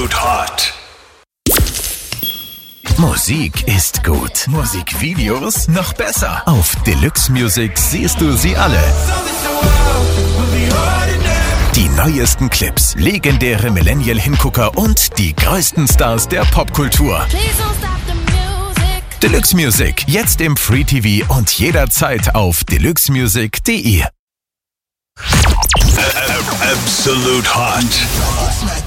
Absolut Hot. Musik ist gut. Musikvideos noch besser. Auf Deluxe Music siehst du sie alle. Die neuesten Clips, legendäre Millennial-Hingucker und die größten Stars der Popkultur. Deluxe Music, jetzt im Free TV und jederzeit auf deluxemusic.de. Absolut Hot.